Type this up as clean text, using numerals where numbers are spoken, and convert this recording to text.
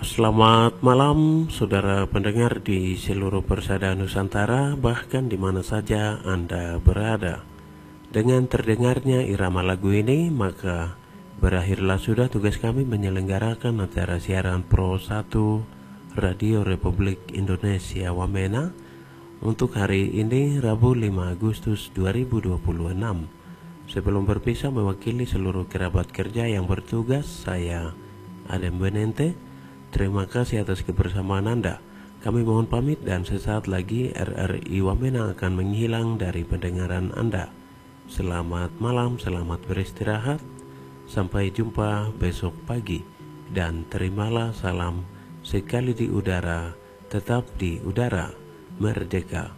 Selamat malam saudara pendengar di seluruh persada Nusantara, bahkan di mana saja Anda berada. Dengan terdengarnya irama lagu ini, maka berakhirlah sudah tugas kami menyelenggarakan acara siaran Pro 1 Radio Republik Indonesia Wamena untuk hari ini Rabu 5 Agustus 2026. Sebelum berpisah mewakili seluruh kerabat kerja yang bertugas, saya Adem Benente. Terima kasih atas kebersamaan Anda. Kami mohon pamit dan sesaat lagi RRI Wamena akan menghilang dari pendengaran Anda. Selamat malam, selamat beristirahat. Sampai jumpa besok pagi. Dan terimalah salam sekali di udara, tetap di udara, merdeka.